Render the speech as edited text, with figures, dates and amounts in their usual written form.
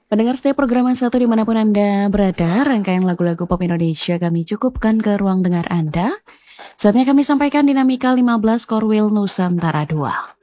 Pendengar setiap program satu dimanapun Anda berada, rangkaian lagu-lagu pop Indonesia kami cukupkan ke ruang dengar Anda. Saatnya kami sampaikan Dinamika 15 Korwil Nusantara 2.